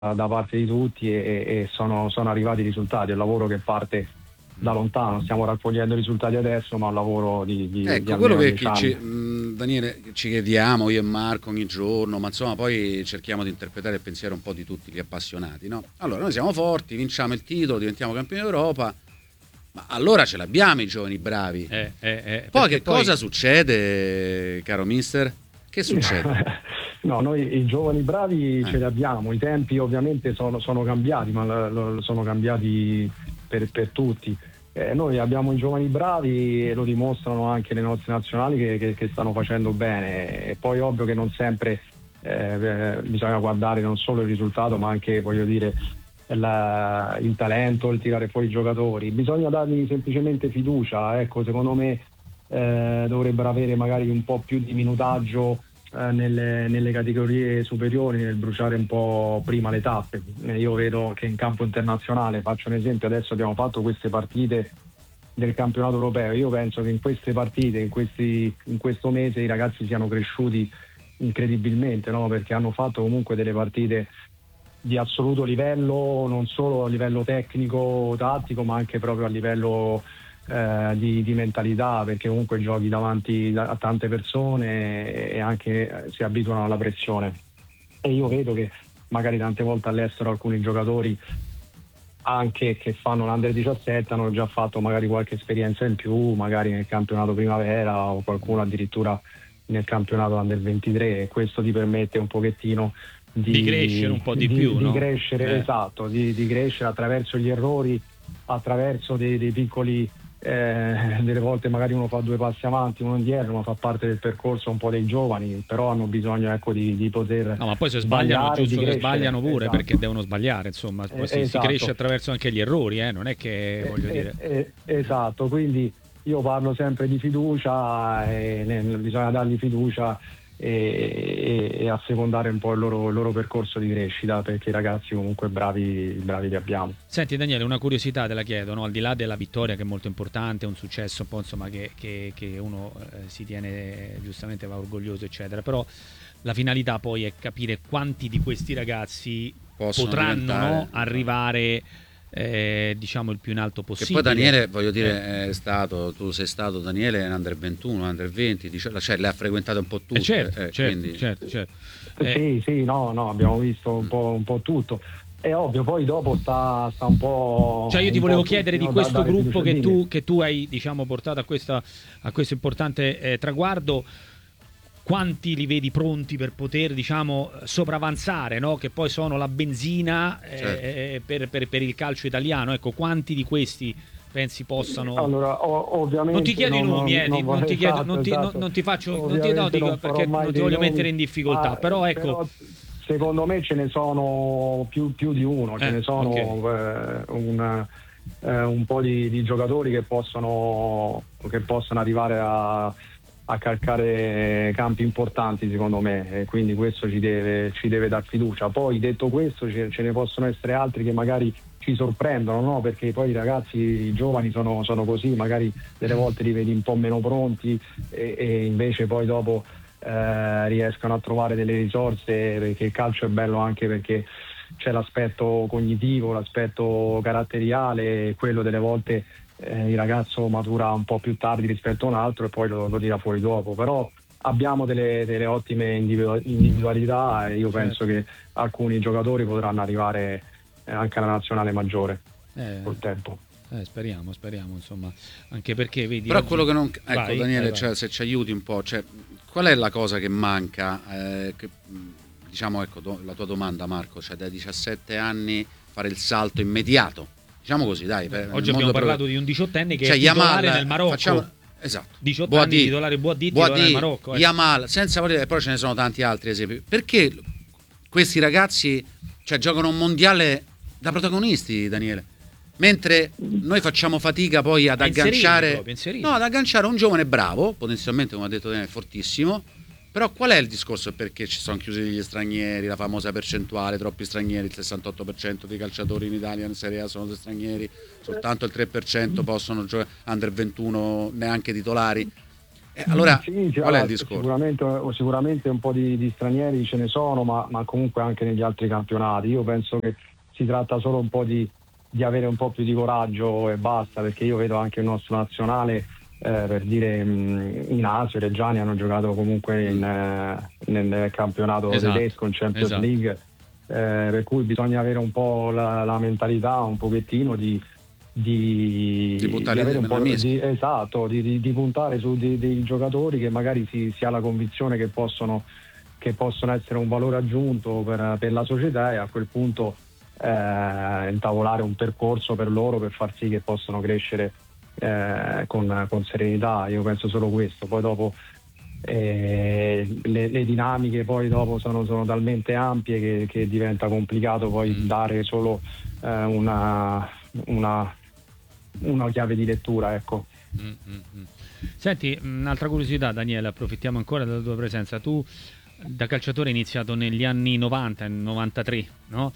da parte di tutti e sono arrivati i risultati. È un lavoro che parte da lontano, stiamo raccogliendo i risultati adesso, ma un lavoro di Ecco, quello almeno che 10 anni. Daniele, ci chiediamo io e Marco ogni giorno, ma insomma poi cerchiamo di interpretare il pensiero un po' di tutti gli appassionati, no? Allora, noi siamo forti, vinciamo il titolo, diventiamo campioni d'Europa, ma allora ce l'abbiamo i giovani bravi. Poi che cosa succede, caro mister? Che succede? No, noi i giovani bravi ce li abbiamo, i tempi ovviamente sono cambiati, ma sono cambiati per tutti. Noi abbiamo i giovani bravi e lo dimostrano anche le nostre nazionali che stanno facendo bene. E poi ovvio che non sempre bisogna guardare non solo il risultato, ma anche, voglio dire, il talento, il tirare fuori i giocatori. Bisogna dargli semplicemente fiducia. Ecco, secondo me dovrebbero avere magari un po' più di minutaggio nelle categorie superiori, nel bruciare un po' prima le tappe. Io vedo che in campo internazionale, faccio un esempio, adesso abbiamo fatto queste partite del campionato europeo, io penso che in queste partite, in questo mese i ragazzi siano cresciuti incredibilmente, no? Perché hanno fatto comunque delle partite di assoluto livello, non solo a livello tecnico, tattico, ma anche proprio a livello di mentalità, perché comunque giochi davanti a tante persone e anche si abituano alla pressione. E io vedo che magari tante volte all'estero alcuni giocatori anche che fanno l'Under 17 hanno già fatto magari qualche esperienza in più, magari nel campionato primavera o qualcuno addirittura nel campionato Under 23, e questo ti permette un pochettino di crescere un po' di più, di no? crescere, esatto, di crescere attraverso gli errori, attraverso dei piccoli delle volte magari uno fa due passi avanti, uno indietro, ma fa parte del percorso un po' dei giovani, però hanno bisogno, ecco, di poter no, ma poi se sbagliano, giusto che sbagliano pure, esatto. Perché devono sbagliare, insomma, poi si cresce attraverso anche gli errori, non è che voglio dire. Esatto, quindi io parlo sempre di fiducia, bisogna dargli fiducia e assecondare un po' il loro percorso di crescita, perché i ragazzi comunque bravi li abbiamo. Senti Daniele, una curiosità te la chiedo, no? Al di là della vittoria, che è molto importante, un successo un po', insomma, che uno si tiene, giustamente va orgoglioso eccetera, però la finalità poi è capire quanti di questi ragazzi potranno, no, arrivare diciamo il più in alto possibile. Che poi Daniele, voglio dire, tu sei stato Daniele in Under 21, Under 20, cioè le ha frequentate un po' tutte. Certo. Sì, no, abbiamo visto un po' tutto. È ovvio, poi dopo sta un po'. Cioè io ti volevo chiedere di questo gruppo che tu hai, diciamo, portato a questo importante traguardo. Quanti li vedi pronti per poter, diciamo, sopravanzare, no? Che poi sono la benzina per il calcio italiano. Ecco, quanti di questi pensi possano? Allora, ovviamente non ti chiedo i nomi, non ti chiedo, non ti faccio, non ti dico perché non ti voglio mettere in difficoltà, però ecco. Però, secondo me ce ne sono più di uno, ce ne sono un po' di giocatori che possono arrivare a calcare campi importanti, secondo me, e quindi questo ci deve dar fiducia. Poi, detto questo, ce ne possono essere altri che magari ci sorprendono, no? Perché poi i ragazzi, i giovani sono così, magari delle volte li vedi un po' meno pronti e invece poi dopo riescono a trovare delle risorse, perché il calcio è bello anche perché c'è l'aspetto cognitivo, l'aspetto caratteriale, e quello delle volte il ragazzo matura un po' più tardi rispetto a un altro e poi lo tira fuori dopo. Però abbiamo delle ottime individualità e io penso che alcuni giocatori potranno arrivare anche alla nazionale maggiore col tempo. Speriamo, insomma, anche perché vedi. Però quello che non. Ecco, vai, Daniele, vai. Cioè, se ci aiuti un po', cioè, qual è la cosa che manca? Diciamo, ecco, la tua domanda, Marco, cioè dai 17 anni fare il salto immediato. Diciamo così, dai. Oggi abbiamo parlato di un 18enne che cioè, è titolare Yamal, nel Marocco. Esatto. 18 anni titolare Boadi nel Marocco. Yamal, senza volere, poi ce ne sono tanti altri esempi. Perché questi ragazzi, cioè, giocano un mondiale da protagonisti, Daniele? Mentre noi facciamo fatica poi ad agganciare un giovane bravo, potenzialmente, come ha detto Daniele, fortissimo. Però qual è il discorso? Perché ci sono chiusi gli stranieri, la famosa percentuale, troppi stranieri, il 68% dei calciatori in Italia in Serie A sono stranieri, soltanto il 3% possono giocare Under 21 neanche titolari. Allora, sì, qual è il discorso? Sicuramente un po' di stranieri ce ne sono, ma comunque anche negli altri campionati. Io penso che si tratta solo un po' di avere un po' più di coraggio e basta, perché io vedo anche il nostro nazionale, per dire, in Asia, i reggiani hanno giocato comunque nel campionato tedesco, in Champions League, per cui bisogna avere un po' la mentalità un pochettino di avere un po' di puntare su dei giocatori che magari si ha la convinzione che possono essere un valore aggiunto per la società, e a quel punto intavolare un percorso per loro per far sì che possano crescere con serenità. Io penso solo questo. Poi dopo le dinamiche poi dopo sono talmente ampie che diventa complicato poi dare solo una chiave di lettura, ecco. Senti, un'altra curiosità, Daniele, approfittiamo ancora della tua presenza. Tu da calciatore hai iniziato negli anni 90, 93, no?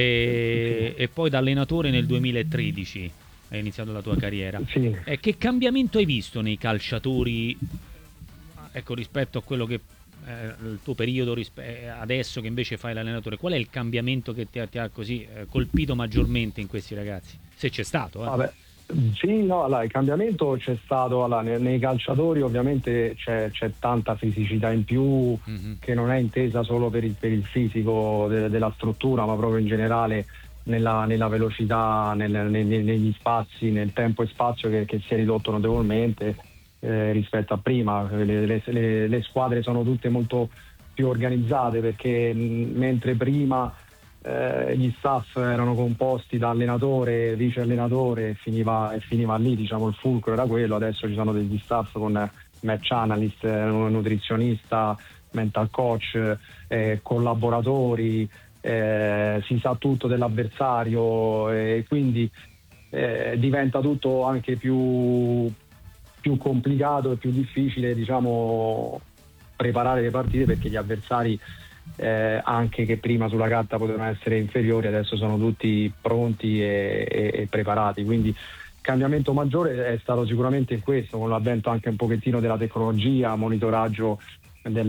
E poi da allenatore nel 2013 hai iniziato la tua carriera. Sì. Che cambiamento hai visto nei calciatori, ecco, rispetto a quello che il tuo periodo adesso che invece fai l'allenatore? Qual è il cambiamento che ti ha così colpito maggiormente in questi ragazzi? Se c'è stato, Vabbè. Sì, no, allora, il cambiamento c'è stato, allora, nei calciatori ovviamente c'è tanta fisicità in più, che non è intesa solo per il fisico della struttura, ma proprio in generale nella velocità, negli spazi, nel tempo e spazio che si è ridotto notevolmente rispetto a prima. Le squadre sono tutte molto più organizzate, perché mentre prima gli staff erano composti da allenatore, vice allenatore, e finiva lì, diciamo, il fulcro era quello. Adesso ci sono degli staff con match analyst, nutrizionista, mental coach, collaboratori, si sa tutto dell'avversario, e quindi diventa tutto anche più complicato e più difficile, diciamo, preparare le partite, perché gli avversari anche che prima sulla carta potevano essere inferiori, adesso sono tutti pronti e preparati. Quindi il cambiamento maggiore è stato sicuramente in questo, con l'avvento anche un pochettino della tecnologia, monitoraggio dei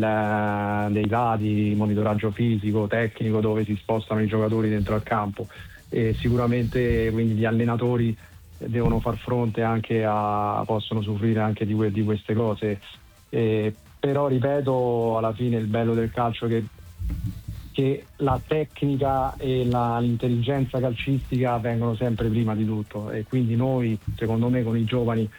dati, monitoraggio fisico, tecnico, dove si spostano i giocatori dentro al campo, e sicuramente quindi gli allenatori devono far fronte anche possono soffrire anche di queste cose, però ripeto, alla fine il bello del calcio è che la tecnica e l'intelligenza calcistica vengono sempre prima di tutto, e quindi noi, secondo me, con i giovani,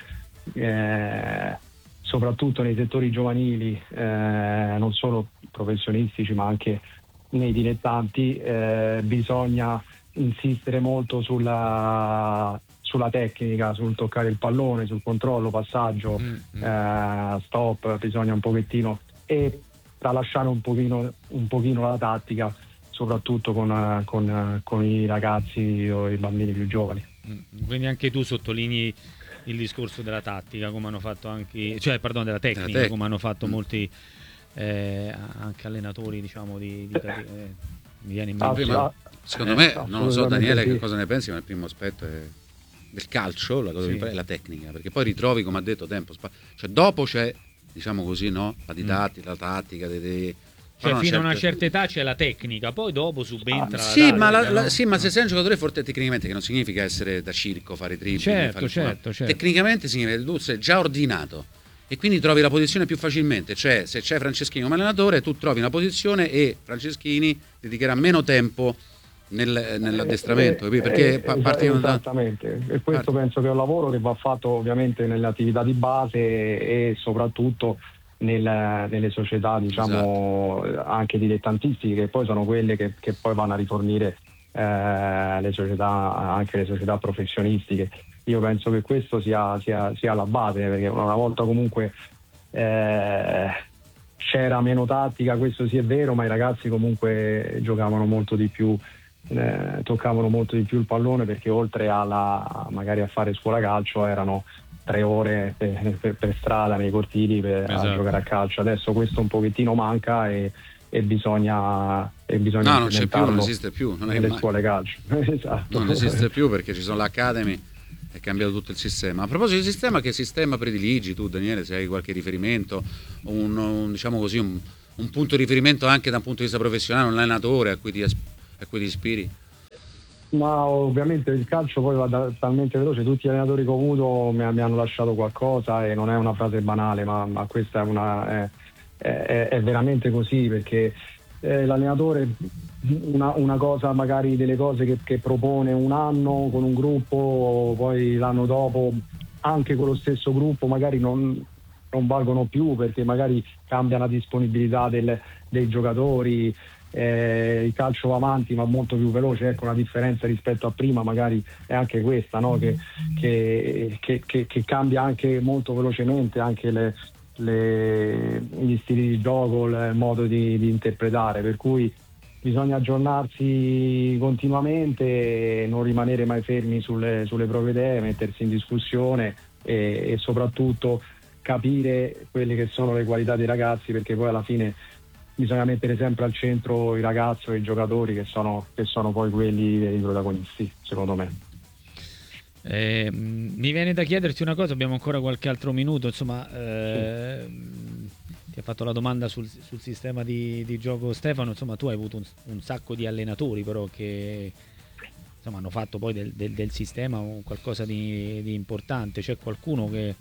soprattutto nei settori giovanili, non solo professionistici ma anche nei dilettanti, bisogna insistere molto sulla tecnica, sul toccare il pallone, sul controllo, passaggio, stop, bisogna un pochettino, e tralasciare un pochino la tattica, soprattutto con i ragazzi o i bambini più giovani. Quindi anche tu sottolinei il discorso della tattica, come hanno fatto anche, della tecnica, come hanno fatto molti anche allenatori, diciamo, di viene in mente. Secondo me, non lo so Daniele che cosa ne pensi, ma il primo aspetto del calcio, la cosa è la tecnica, perché poi ritrovi, come ha detto, tempo, cioè dopo c'è, diciamo così, no? La didattica, la tattica, cioè fino a una certa età c'è la tecnica, poi dopo subentra ma se sei un giocatore forte tecnicamente, che non significa essere da circo, fare dribbling, certo. Tecnicamente significa che tu sei già ordinato e quindi trovi la posizione più facilmente, cioè se c'è Franceschini come allenatore tu trovi una posizione e Franceschini dedicherà meno tempo nell'addestramento, perché esattamente, e questo penso che è un lavoro che va fatto ovviamente nelle attività di base e soprattutto nelle società, diciamo, anche dilettantistiche, che poi sono quelle che poi vanno a rifornire le società professionistiche. Io penso che questo sia la base, perché una volta comunque c'era meno tattica, questo sì è vero, ma i ragazzi comunque giocavano molto di più, toccavano molto di più il pallone, perché oltre magari a fare scuola calcio erano 3 ore per strada nei cortili a giocare a calcio. Adesso questo un pochettino manca e bisogna non c'è più, non esiste più, nelle scuole calcio. Esatto. Non esiste più, perché ci sono l'academy è cambiato tutto il sistema. A proposito di sistema, che sistema prediligi tu, Daniele, se hai qualche riferimento, diciamo così, un punto di riferimento anche da un punto di vista professionale, un allenatore a cui ti ispiri? Ma ovviamente il calcio poi va talmente veloce, tutti gli allenatori che ho avuto mi hanno lasciato qualcosa, e non è una frase banale, ma questa è veramente così, perché l'allenatore una cosa, magari delle cose che propone un anno con un gruppo, poi l'anno dopo anche con lo stesso gruppo magari non valgono più, perché magari cambia la disponibilità dei giocatori. Il calcio va avanti ma molto più veloce, ecco, una differenza rispetto a prima magari è anche questa, no? che cambia anche molto velocemente anche gli stili di gioco, il modo di interpretare, per cui bisogna aggiornarsi continuamente, non rimanere mai fermi sulle proprie idee, mettersi in discussione e soprattutto capire quelle che sono le qualità dei ragazzi, perché poi alla fine bisogna mettere sempre al centro il ragazzo e i giocatori che sono poi quelli dei protagonisti, secondo me. Mi viene da chiederti una cosa, abbiamo ancora qualche altro minuto, insomma, ti ha fatto la domanda sul sistema di gioco Stefano, insomma tu hai avuto un sacco di allenatori però che insomma hanno fatto poi del sistema qualcosa di importante. C'è qualcuno che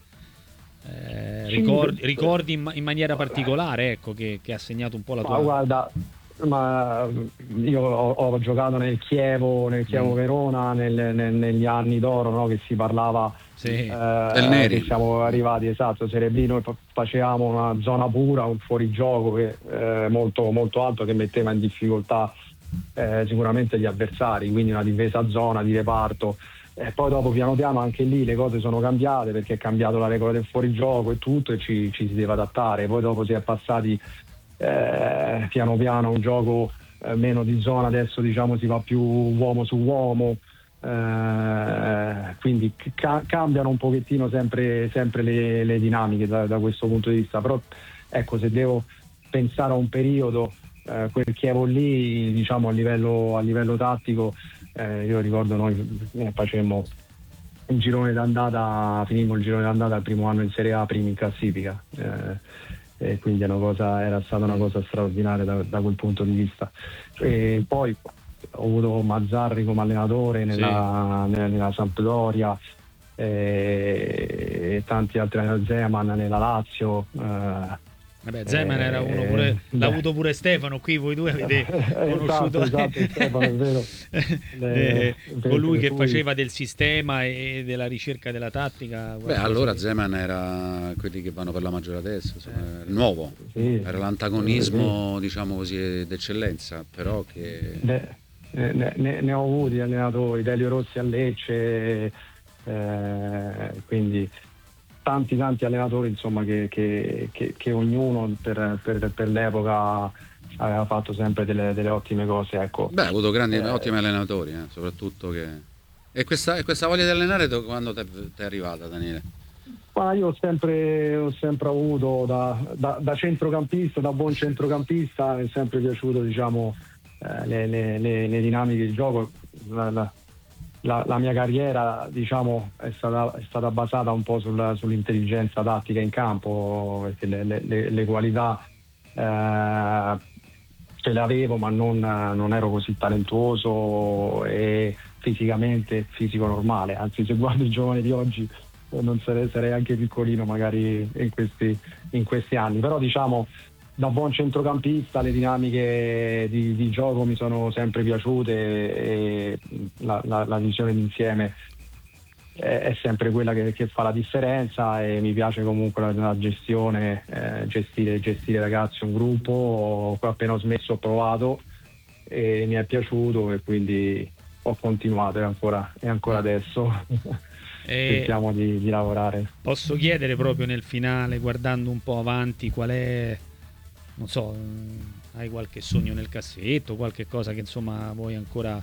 ricordi in maniera particolare, ecco, che ha segnato un po' la tua... Guarda, ma io ho giocato nel Chievo Verona negli anni d'oro, no? Che si parlava del Neri, che siamo arrivati, esatto, Serie B, noi facevamo una zona pura, un fuorigioco molto, molto alto, che metteva in difficoltà sicuramente gli avversari, quindi una difesa a zona di reparto. Poi dopo piano piano anche lì le cose sono cambiate, perché è cambiato la regola del fuorigioco e tutto, e ci si deve adattare. Poi dopo si è passati piano piano a un gioco meno di zona, adesso diciamo si va più uomo su uomo, quindi cambiano un pochettino sempre le dinamiche da questo punto di vista. Però ecco, se devo pensare a un periodo, quel Chievo lì, diciamo a livello tattico, io ricordo noi facemmo un girone d'andata, finimmo il girone d'andata al primo anno in Serie A, primi in classifica, e quindi era stata una cosa straordinaria da quel punto di vista. E poi ho avuto Mazzarri come allenatore nella Sampdoria, e tanti altri, Zeman nella Lazio. Zeman era uno pure, l'ha avuto pure Stefano, qui voi due avete conosciuto esatto, Stefano, è vero. Colui che faceva del sistema e della ricerca della tattica. Allora Zeman era quelli che vanno per la maggiore adesso, insomma, il nuovo, era l'antagonismo, diciamo così, d'eccellenza, però che... Ne ho avuti allenatori, Delio Rossi a Lecce, quindi tanti allenatori, insomma, che ognuno per l'epoca aveva fatto sempre delle ottime cose, ecco. Ha avuto ottimi allenatori, soprattutto che... E questa voglia di allenare quando ti è arrivata, Daniele? Ma io ho sempre avuto da centrocampista, da buon centrocampista, mi è sempre piaciuto, diciamo, le dinamiche di gioco. La mia carriera, diciamo, è stata basata un po' sull'intelligenza tattica in campo, perché le qualità ce le avevo, ma non ero così talentuoso e fisico normale. Anzi, se guardo i giovani di oggi non sarei anche piccolino magari in questi anni, però diciamo, da buon centrocampista le dinamiche di gioco mi sono sempre piaciute, e la visione d'insieme è sempre quella che fa la differenza, e mi piace comunque la gestione, gestire ragazzi, un gruppo. Appena ho smesso ho provato e mi è piaciuto, e quindi ho continuato, e ancora adesso cerchiamo di lavorare. Posso chiedere proprio nel finale, guardando un po' avanti, qual è, non so, hai qualche sogno nel cassetto, qualche cosa che insomma vuoi ancora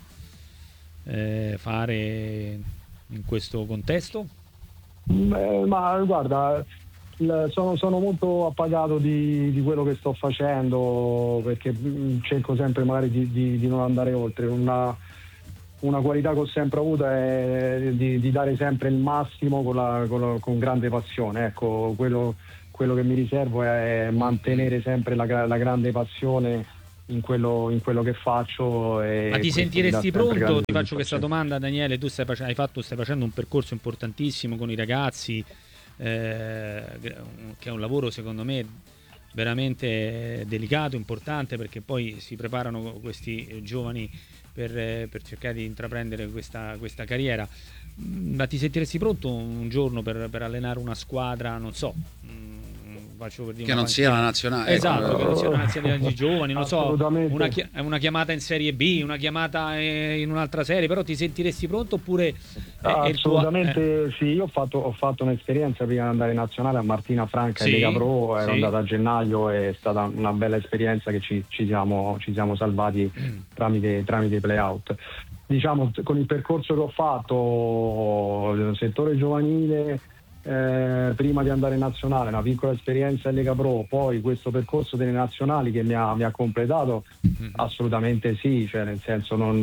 fare in questo contesto? Ma guarda, sono molto appagato di quello che sto facendo, perché cerco sempre magari di non andare oltre. una qualità che ho sempre avuto è di dare sempre il massimo con grande passione. Ecco, quello che mi riservo è mantenere sempre la grande passione in quello che faccio. Ma ti sentiresti pronto? Ti faccio questa domanda, Daniele. Tu stai facendo un percorso importantissimo con i ragazzi, che è un lavoro secondo me veramente delicato, importante, perché poi si preparano questi giovani per cercare di intraprendere questa carriera. Ma ti sentiresti pronto un giorno per allenare una squadra, non so, faccio per dire, che non sia la nazionale, esatto, che non sia la nazionale di giovani, non so, una chiamata in Serie B, una chiamata in un'altra serie, però ti sentiresti pronto oppure assolutamente sì. Io ho fatto un'esperienza prima di andare in nazionale a Martina Franca in Lega Pro, ero andato a gennaio, è stata una bella esperienza che ci siamo salvati tramite play-out. Diciamo, con il percorso che ho fatto nel settore giovanile, prima di andare in nazionale, una piccola esperienza in Lega Pro, poi questo percorso delle nazionali che mi ha completato, assolutamente sì, cioè nel senso non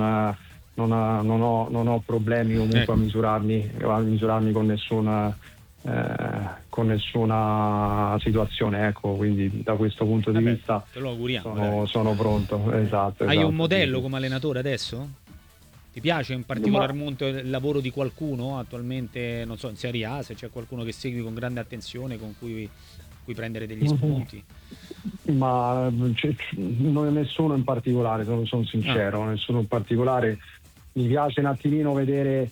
ho problemi comunque a misurarmi con nessuna situazione, ecco, quindi da questo punto di vista te lo auguriamo, sono pronto. Esatto. Hai un modello come allenatore adesso? Ti piace in particolar modo il lavoro di qualcuno attualmente, non so, in Serie A, se c'è qualcuno che segui con grande attenzione, con cui prendere degli spunti? Ma non nessuno in particolare, sono sincero, nessuno in particolare. Mi piace un attimino vedere,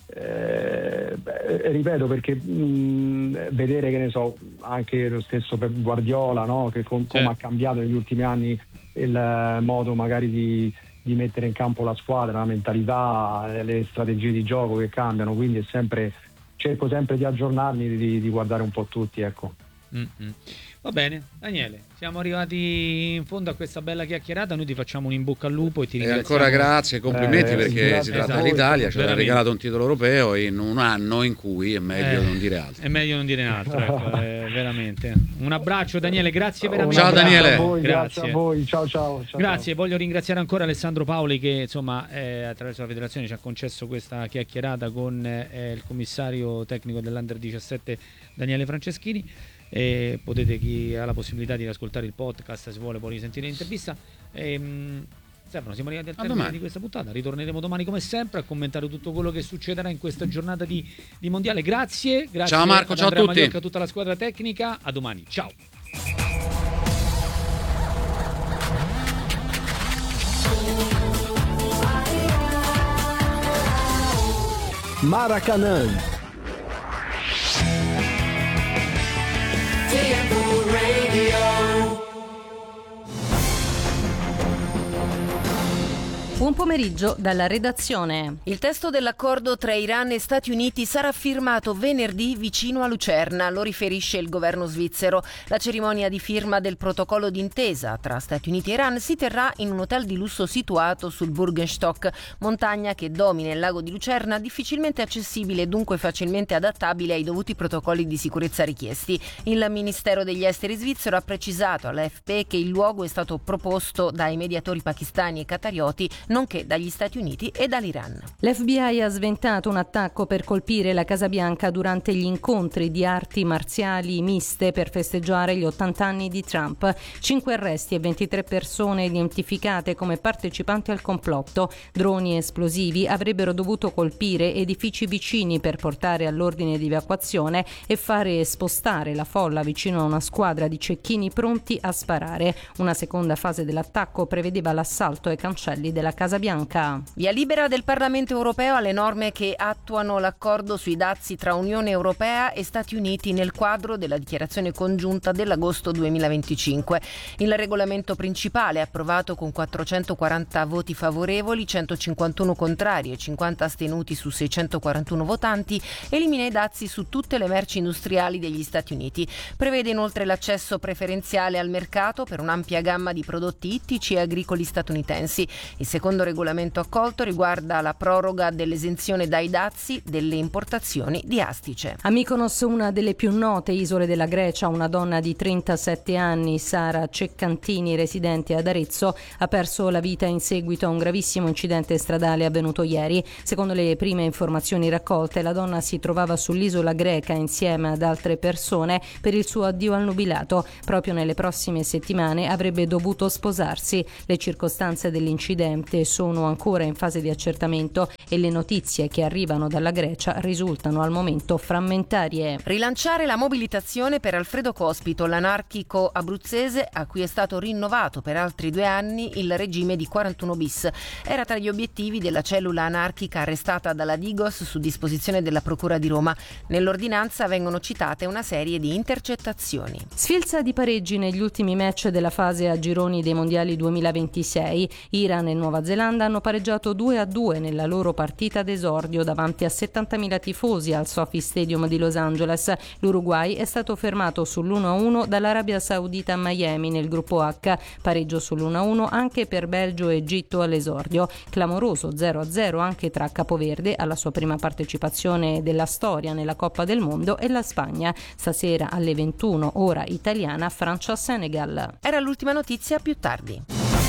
ripeto, perché vedere, che ne so, anche lo stesso per Guardiola, no? Che come ha cambiato negli ultimi anni il modo magari di mettere in campo la squadra, la mentalità, le strategie di gioco che cambiano, quindi cerco sempre di aggiornarmi, di guardare un po' tutti, ecco. Va bene, Daniele, siamo arrivati in fondo a questa bella chiacchierata, noi ti facciamo un in bocca al lupo e ti ringraziamo. E ancora grazie, complimenti, perché si tratta dell'Italia, ci ha regalato un titolo europeo in un anno in cui è meglio non dire altro. È meglio non dire altro, ecco, veramente. Un abbraccio, Daniele, grazie veramente. Ciao Daniele. Grazie a voi, ciao. Grazie, voglio ringraziare ancora Alessandro Paoli che insomma attraverso la federazione ci ha concesso questa chiacchierata con il commissario tecnico dell'Under 17 Daniele Franceschini. E potete, chi ha la possibilità di ascoltare il podcast, se vuole può risentire l'intervista. Stefano, siamo arrivati al termine di questa puntata, ritorneremo domani come sempre a commentare tutto quello che succederà in questa giornata di mondiale. Grazie ciao Marco, ciao a tutti, Mallorca, a tutta la squadra tecnica, a domani, ciao. Maracanã. Buon pomeriggio dalla redazione. Il testo dell'accordo tra Iran e Stati Uniti sarà firmato venerdì vicino a Lucerna, lo riferisce il governo svizzero. La cerimonia di firma del protocollo d'intesa tra Stati Uniti e Iran si terrà in un hotel di lusso situato sul Burgenstock, montagna che domina il lago di Lucerna, difficilmente accessibile e dunque facilmente adattabile ai dovuti protocolli di sicurezza richiesti. Il Ministero degli Esteri svizzero ha precisato all'AFP che il luogo è stato proposto dai mediatori pakistani e qatarioti, nonché dagli Stati Uniti e dall'Iran. L'FBI ha sventato un attacco per colpire la Casa Bianca durante gli incontri di arti marziali miste per festeggiare gli 80 anni di Trump. 5 arresti e 23 persone identificate come partecipanti al complotto. Droni esplosivi avrebbero dovuto colpire edifici vicini per portare all'ordine di evacuazione e fare spostare la folla vicino a una squadra di cecchini pronti a sparare. Una seconda fase dell'attacco prevedeva l'assalto ai cancelli della Casa Bianca. Via libera del Parlamento europeo alle norme che attuano l'accordo sui dazi tra Unione Europea e Stati Uniti nel quadro della dichiarazione congiunta dell'agosto 2025. Il regolamento principale, approvato con 440 voti favorevoli, 151 contrari e 50 astenuti su 641 votanti, elimina i dazi su tutte le merci industriali degli Stati Uniti. Prevede inoltre l'accesso preferenziale al mercato per un'ampia gamma di prodotti ittici e agricoli statunitensi. Il secondo secondo regolamento accolto riguarda la proroga dell'esenzione dai dazi delle importazioni di astice. A Mykonos, una delle più note isole della Grecia, una donna di 37 anni, Sara Ceccantini, residente ad Arezzo, ha perso la vita in seguito a un gravissimo incidente stradale avvenuto ieri. Secondo le prime informazioni raccolte, la donna si trovava sull'isola greca insieme ad altre persone per il suo addio al nubilato. Proprio nelle prossime settimane avrebbe dovuto sposarsi. Le circostanze dell'incidente sono ancora in fase di accertamento e le notizie che arrivano dalla Grecia risultano al momento frammentarie. Rilanciare la mobilitazione per Alfredo Cospito, l'anarchico abruzzese a cui è stato rinnovato per altri 2 anni il regime di 41 bis. Era tra gli obiettivi della cellula anarchica arrestata dalla Digos su disposizione della Procura di Roma. Nell'ordinanza vengono citate una serie di intercettazioni. Sfilza di pareggi negli ultimi match della fase a gironi dei mondiali 2026. Iran e Nuova Zelanda hanno pareggiato 2-2 nella loro partita d'esordio davanti a 70.000 tifosi al Sophie Stadium di Los Angeles. L'Uruguay è stato fermato sull'1-1 dall'Arabia Saudita a Miami nel gruppo H. Pareggio sull'1-1 anche per Belgio e Egitto all'esordio. Clamoroso 0-0 anche tra Capoverde, alla sua prima partecipazione della storia nella Coppa del Mondo, e la Spagna. Stasera alle 21 ora italiana, Francia-Senegal. Era l'ultima notizia, più tardi.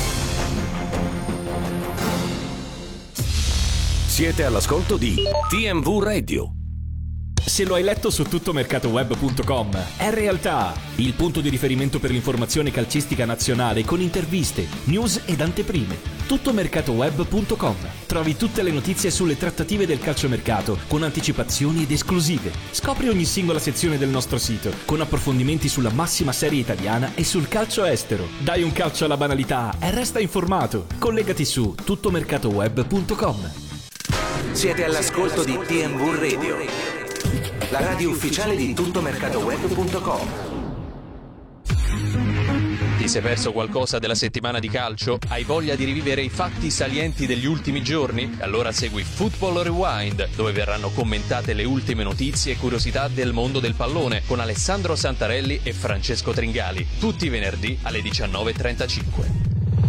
Siete all'ascolto di TMV Radio. Se lo hai letto su tuttomercatoweb.com, è realtà, il punto di riferimento per l'informazione calcistica nazionale con interviste, news ed anteprime. Tuttomercatoweb.com. Trovi tutte le notizie sulle trattative del calciomercato con anticipazioni ed esclusive. Scopri ogni singola sezione del nostro sito con approfondimenti sulla massima serie italiana e sul calcio estero. Dai un calcio alla banalità e resta informato. Collegati su tuttomercatoweb.com. Siete all'ascolto di TMV Radio, la radio ufficiale di tuttomercatoweb.com. Ti sei perso qualcosa della settimana di calcio? Hai voglia di rivivere i fatti salienti degli ultimi giorni? Allora segui Football Rewind, dove verranno commentate le ultime notizie e curiosità del mondo del pallone con Alessandro Santarelli e Francesco Tringali, tutti i venerdì alle 19:35.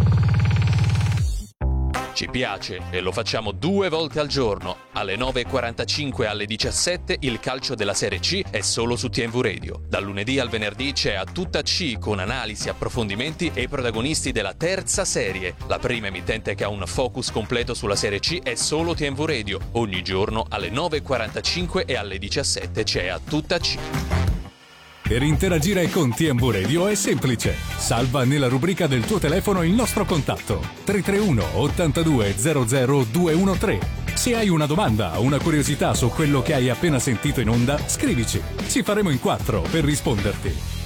Ci piace e lo facciamo 2 volte al giorno. Alle 9:45 e alle 17 il calcio della Serie C è solo su TMV Radio. Dal lunedì al venerdì c'è A Tutta C con analisi, approfondimenti e i protagonisti della terza serie. La prima emittente che ha un focus completo sulla Serie C è solo TMV Radio. Ogni giorno alle 9:45 e alle 17 c'è A Tutta C. Per interagire con TMV Radio è semplice. Salva nella rubrica del tuo telefono il nostro contatto 331 82 00 213. Se hai una domanda o una curiosità su quello che hai appena sentito in onda, scrivici. Ci faremo in 4 per risponderti.